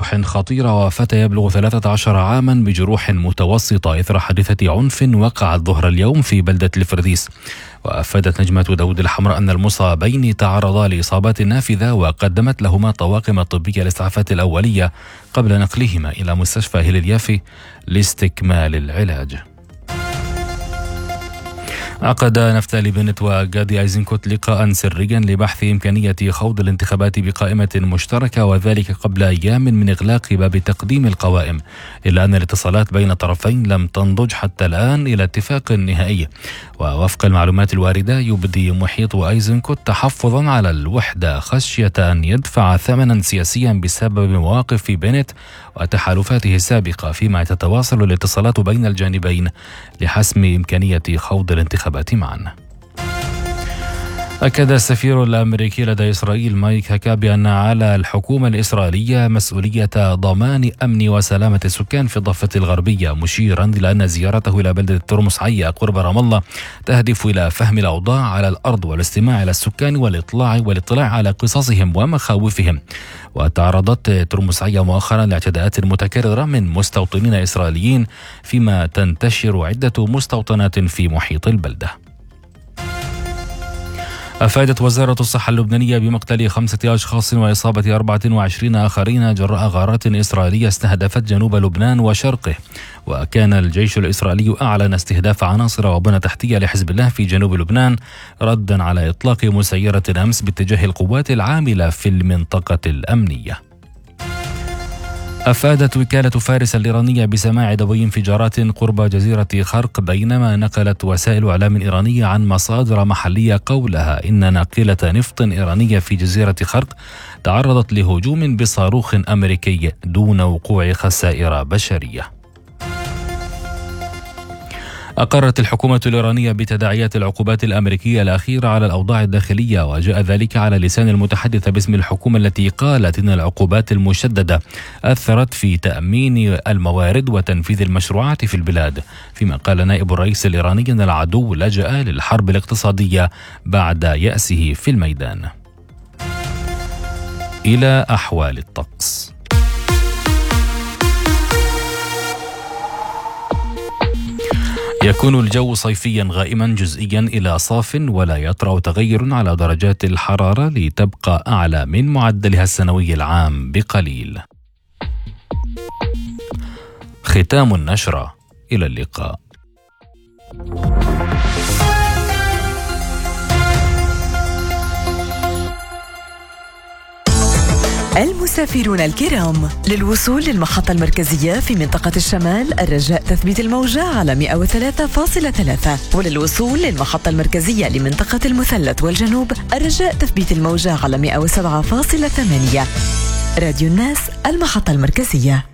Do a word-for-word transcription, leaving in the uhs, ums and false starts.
جروح خطيرة وفتى يبلغ ثلاثة عشر عاما بجروح متوسطة إثر حادثة عنف وقعت ظهر اليوم في بلدة الفرديس. وأفادت نجمة داود الحمراء أن المصابين تعرضا لإصابات نافذة وقدمت لهما طواقم طبية الإسعافات الأولية قبل نقلهما إلى مستشفى هيل اليافي لاستكمال العلاج. عقد نفتالي بنت وغادي أيزنكوت لقاء سريا لبحث إمكانية خوض الانتخابات بقائمة مشتركة، وذلك قبل أيام من إغلاق باب تقديم القوائم، إلا أن الاتصالات بين الطرفين لم تنضج حتى الآن إلى اتفاق نهائي. ووفق المعلومات الواردة يبدي محيط أيزنكوت تحفظا على الوحدة خشية أن يدفع ثمنا سياسيا بسبب مواقف بنت وتحالفاته السابقة، فيما تتواصل الاتصالات بين الجانبين لحسم إمكانية خوض الانتخابات معا. أكد السفير الأمريكي لدى إسرائيل مايك هاكا بأن على الحكومة الإسرائيلية مسؤولية ضمان أمن وسلامة السكان في الضفة الغربية، مشيرا إلى أن زيارته إلى بلدة ترمس عيا قرب رام الله تهدف إلى فهم الأوضاع على الأرض والاستماع إلى السكان والإطلاع والاطلاع على قصصهم ومخاوفهم. وتعرضت ترمس عيا مؤخرا لاعتداءات متكررة من مستوطنين إسرائيليين، فيما تنتشر عدة مستوطنات في محيط البلدة. أفادت وزارة الصحة اللبنانية بمقتل خمسة أشخاص وإصابة أربعة وعشرين آخرين جراء غارات إسرائيلية استهدفت جنوب لبنان وشرقه. وكان الجيش الإسرائيلي أعلن استهداف عناصر وبنى تحتية لحزب الله في جنوب لبنان ردا على إطلاق مسيرة أمس باتجاه القوات العاملة في المنطقة الأمنية. أفادت وكالة فارس الإيرانية بسماع دوي انفجارات قرب جزيرة خرق، بينما نقلت وسائل إعلام إيرانية عن مصادر محلية قولها إن ناقلة نفط إيرانية في جزيرة خرق تعرضت لهجوم بصاروخ أمريكي دون وقوع خسائر بشرية. أقرت الحكومة الإيرانية بتداعيات العقوبات الأمريكية الأخيرة على الأوضاع الداخلية، وجاء ذلك على لسان المتحدث باسم الحكومة التي قالت إن العقوبات المشددة أثرت في تأمين الموارد وتنفيذ المشروعات في البلاد. فيما قال نائب الرئيس الإيراني أن العدو لجأ للحرب الاقتصادية بعد يأسه في الميدان. إلى أحوال الطقس. يكون الجو صيفيا غائما جزئيا إلى صاف، ولا يطرأ تغير على درجات الحرارة لتبقى أعلى من معدلها السنوي العام بقليل. ختام النشرة، إلى اللقاء. المسافرون الكرام، للوصول للمحطة المركزية في منطقة الشمال الرجاء تثبيت الموجة على مئة وثلاثة فاصلة ثلاثة، وللوصول للمحطة المركزية لمنطقة المثلث والجنوب الرجاء تثبيت الموجة على مئة وسبعة فاصلة ثمانية. راديو الناس، المحطة المركزية.